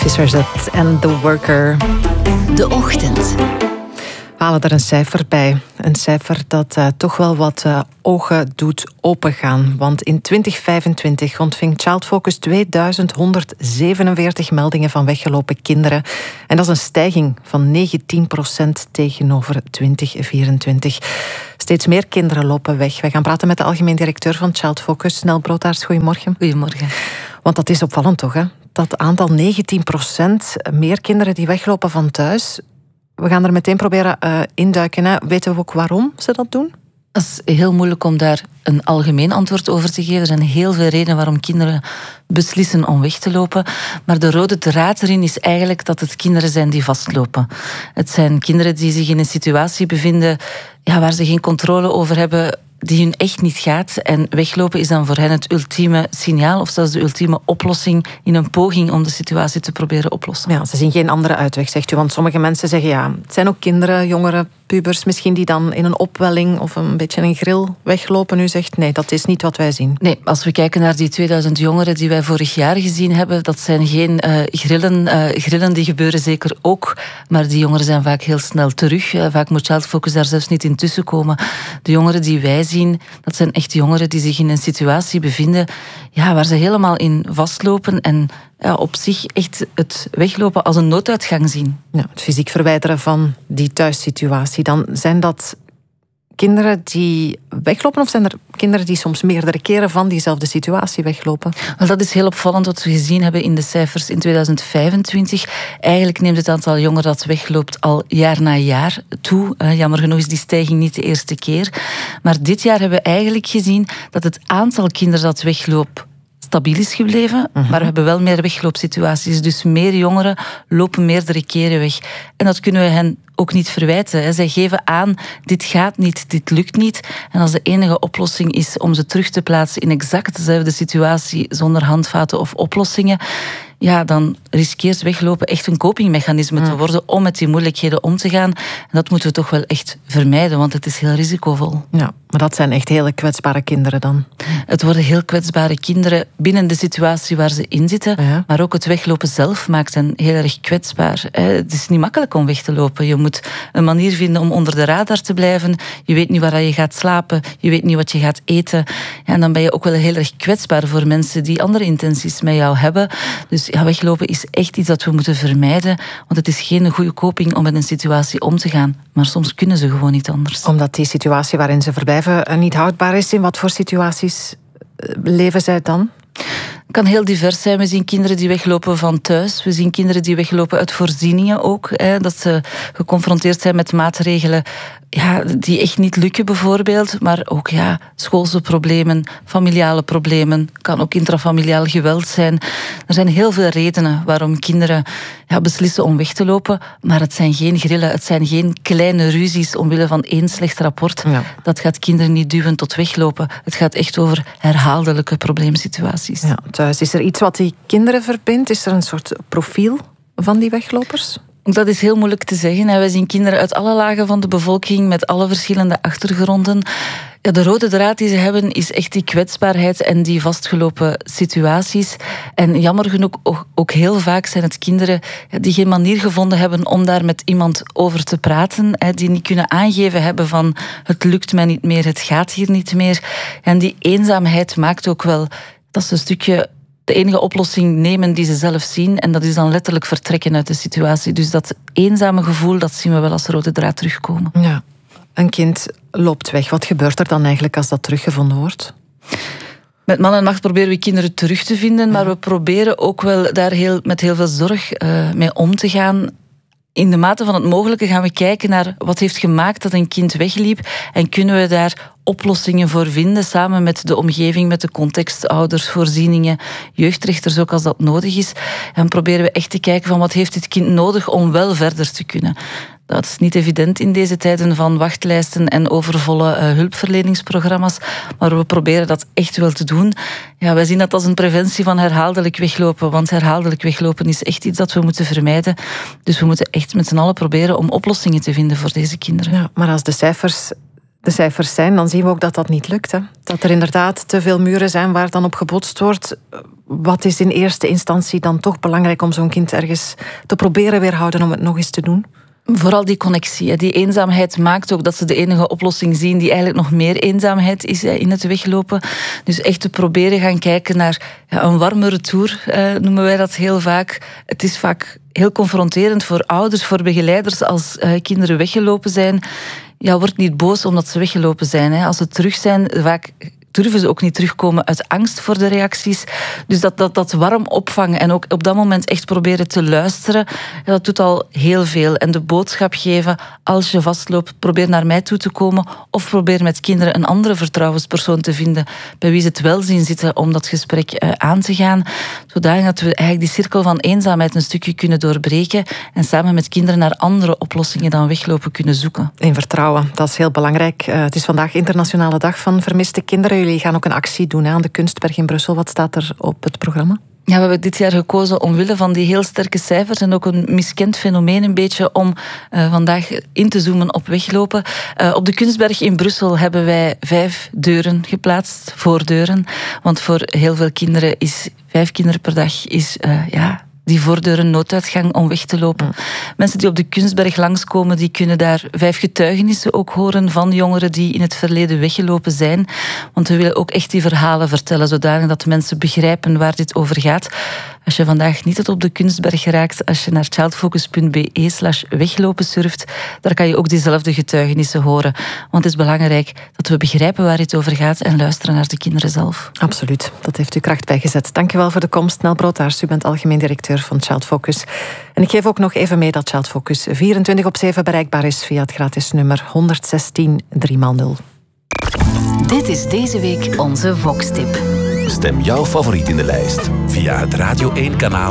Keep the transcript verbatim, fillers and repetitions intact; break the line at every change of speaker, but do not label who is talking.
Sister Zet en The Worker.
De Ochtend.
We halen er een cijfer bij. Een cijfer dat uh, toch wel wat uh, ogen doet opengaan. Want in twintig vijfentwintig ontving Child Focus tweeduizend honderdzevenenveertig meldingen van weggelopen kinderen. En dat is een stijging van negentien procent tegenover twintig vierentwintig. Steeds meer kinderen lopen weg. Wij gaan praten met de algemeen directeur van Child Focus, Nel Broodtaars. Goedemorgen.
Goedemorgen.
Want dat is opvallend toch, hè? Dat aantal negentien procent meer kinderen die weglopen van thuis. We gaan er meteen proberen uh, induiken. Hè. Weten we ook waarom ze dat doen?
Het is heel moeilijk om daar een algemeen antwoord over te geven. Er zijn heel veel redenen waarom kinderen beslissen om weg te lopen. Maar de rode draad erin is eigenlijk dat het kinderen zijn die vastlopen. Het zijn kinderen die zich in een situatie bevinden ja, waar ze geen controle over hebben, die hun echt niet gaat. En weglopen is dan voor hen het ultieme signaal of zelfs de ultieme oplossing in een poging om de situatie te proberen oplossen.
Ja, ze zien geen andere uitweg, zegt u. Want sommige mensen zeggen, ja, het zijn ook kinderen, jongeren, pubers misschien die dan in een opwelling of een beetje een grill weglopen. U zegt, nee, dat is niet wat wij zien.
Nee, als we kijken naar die tweeduizend jongeren die wij vorig jaar gezien hebben, dat zijn geen uh, grillen. Uh, grillen die gebeuren zeker ook, maar die jongeren zijn vaak heel snel terug. Uh, vaak moet Child Focus daar zelfs niet in tussenkomen. De jongeren die wij zien, dat zijn echt jongeren die zich in een situatie bevinden ja, waar ze helemaal in vastlopen en ja, op zich echt het weglopen als een nooduitgang zien.
Ja, het fysiek verwijderen van die thuissituatie. Dan zijn dat kinderen die weglopen of zijn er kinderen die soms meerdere keren van diezelfde situatie weglopen?
Wel, dat is heel opvallend wat we gezien hebben in de cijfers in tweeduizend vijfentwintig. Eigenlijk neemt het aantal jongeren dat wegloopt al jaar na jaar toe. Uh, jammer genoeg is die stijging niet de eerste keer. Maar dit jaar hebben we eigenlijk gezien dat het aantal kinderen dat wegloopt stabiel is gebleven, uh-huh. maar we hebben wel meer wegloopsituaties. Dus meer jongeren lopen meerdere keren weg. En dat kunnen we hen ook niet verwijten. Hè. Zij geven aan, dit gaat niet, dit lukt niet. En als de enige oplossing is om ze terug te plaatsen in exact dezelfde situatie, zonder handvaten of oplossingen, ja, dan riskeert weglopen echt een copingmechanisme te worden om met die moeilijkheden om te gaan. En dat moeten we toch wel echt vermijden, want het is heel risicovol.
Ja, maar dat zijn echt hele kwetsbare kinderen dan?
Het worden heel kwetsbare kinderen binnen de situatie waar ze in zitten. Ja. Maar ook het weglopen zelf maakt hen heel erg kwetsbaar. Het is niet makkelijk om weg te lopen. Je moet een manier vinden om onder de radar te blijven. Je weet niet waar je gaat slapen. Je weet niet wat je gaat eten. En dan ben je ook wel heel erg kwetsbaar voor mensen die andere intenties met jou hebben. Dus ja, weglopen is echt iets dat we moeten vermijden. Want het is geen goede coping om met een situatie om te gaan. Maar soms kunnen ze gewoon niet anders.
Omdat die situatie waarin ze verblijven niet houdbaar is. In wat voor situaties leven zij dan?
Het kan heel divers zijn. We zien kinderen die weglopen van thuis. We zien kinderen die weglopen uit voorzieningen ook. Hè, dat ze geconfronteerd zijn met maatregelen ja, die echt niet lukken bijvoorbeeld. Maar ook ja, schoolse problemen, familiale problemen. Kan ook intrafamiliaal geweld zijn. Er zijn heel veel redenen waarom kinderen ja, beslissen om weg te lopen. Maar het zijn geen grillen. Het zijn geen kleine ruzies omwille van één slecht rapport. Ja. Dat gaat kinderen niet duwen tot weglopen. Het gaat echt over herhaaldelijke probleemsituaties.
Ja, thuis. Is er iets wat die kinderen verbindt? Is er een soort profiel van die weglopers?
Dat is heel moeilijk te zeggen. Wij zien kinderen uit alle lagen van de bevolking met alle verschillende achtergronden. Ja, de rode draad die ze hebben is echt die kwetsbaarheid en die vastgelopen situaties. En jammer genoeg ook, ook heel vaak zijn het kinderen die geen manier gevonden hebben om daar met iemand over te praten. Die niet kunnen aangeven hebben van het lukt mij niet meer, het gaat hier niet meer. En die eenzaamheid maakt ook wel dat ze een stukje de enige oplossing nemen die ze zelf zien. En dat is dan letterlijk vertrekken uit de situatie. Dus dat eenzame gevoel, dat zien we wel als rode draad terugkomen.
Ja, een kind loopt weg. Wat gebeurt er dan eigenlijk als dat teruggevonden wordt?
Met man en macht proberen we kinderen terug te vinden. Maar we proberen ook wel daar heel, met heel veel zorg uh, mee om te gaan. In de mate van het mogelijke gaan we kijken naar wat heeft gemaakt dat een kind wegliep. En kunnen we daar oplossingen voor vinden, samen met de omgeving, met de context, ouders, voorzieningen, jeugdrechters ook als dat nodig is. En proberen we echt te kijken van wat heeft dit kind nodig om wel verder te kunnen. Dat is niet evident in deze tijden van wachtlijsten en overvolle uh, hulpverleningsprogramma's. Maar we proberen dat echt wel te doen. Ja, wij zien dat als een preventie van herhaaldelijk weglopen. Want herhaaldelijk weglopen is echt iets dat we moeten vermijden. Dus we moeten echt met z'n allen proberen om oplossingen te vinden voor deze kinderen.
Ja, maar als de cijfers de cijfers zijn, dan zien we ook dat dat niet lukt. Hè? Dat er inderdaad te veel muren zijn waar dan op gebotst wordt. Wat is in eerste instantie dan toch belangrijk om zo'n kind ergens te proberen weerhouden om het nog eens te doen?
Vooral die connectie. Die eenzaamheid maakt ook dat ze de enige oplossing zien die eigenlijk nog meer eenzaamheid is in het weglopen. Dus echt te proberen gaan kijken naar ja, een warmere toer, eh, noemen wij dat heel vaak. Het is vaak heel confronterend voor ouders, voor begeleiders als uh, kinderen weggelopen zijn. Ja, word niet boos omdat ze weggelopen zijn. Hè. Als ze terug zijn, vaak durven ze ook niet terugkomen uit angst voor de reacties. Dus dat, dat, dat warm opvangen en ook op dat moment echt proberen te luisteren, ja, dat doet al heel veel. En de boodschap geven, als je vastloopt, probeer naar mij toe te komen of probeer met kinderen een andere vertrouwenspersoon te vinden bij wie ze het wel zien zitten om dat gesprek uh, aan te gaan. Zodanig dat we eigenlijk die cirkel van eenzaamheid een stukje kunnen doorbreken en samen met kinderen naar andere oplossingen dan weglopen kunnen zoeken.
In vertrouwen, dat is heel belangrijk. Uh, het is vandaag Internationale Dag van Vermiste Kinderen. Jullie gaan ook een actie doen aan de Kunstberg in Brussel. Wat staat er op het programma?
Ja, we hebben dit jaar gekozen omwille van die heel sterke cijfers en ook een miskend fenomeen een beetje om uh, vandaag in te zoomen op weglopen. Uh, op de Kunstberg in Brussel hebben wij vijf deuren geplaatst, voordeuren. Want voor heel veel kinderen is vijf kinderen per dag is uh, ja. die voordeur een nooduitgang om weg te lopen. Ja. Mensen die op de Kunstberg langskomen, die kunnen daar vijf getuigenissen ook horen van jongeren die in het verleden weggelopen zijn. Want we willen ook echt die verhalen vertellen, zodanig dat mensen begrijpen waar dit over gaat. Als je vandaag niet tot op de Kunstberg geraakt, als je naar childfocus punt be slash weglopen surft, daar kan je ook diezelfde getuigenissen horen. Want het is belangrijk dat we begrijpen waar het over gaat en luisteren naar de kinderen zelf.
Absoluut, dat heeft u kracht bijgezet. Dank u wel voor de komst. Nel Broodhaars, u bent algemeen directeur van Child Focus. En ik geef ook nog even mee dat Child Focus vierentwintig op zeven bereikbaar is via het gratis nummer honderdzestien drie nul.
Dit is deze week onze Vox-tip.
Stem jouw favoriet in de lijst via het Radio één kanaal